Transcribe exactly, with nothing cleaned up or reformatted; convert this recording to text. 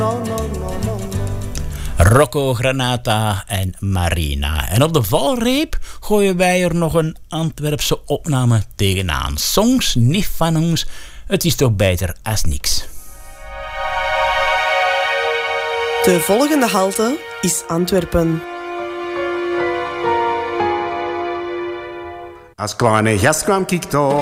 Rocco Granata en Marina. En op de valreep gooien wij er nog een Antwerpse opname tegenaan. Songs niet van ons, het is toch beter als niks. De volgende halte is Antwerpen. Als kleine gast kwam ik toch.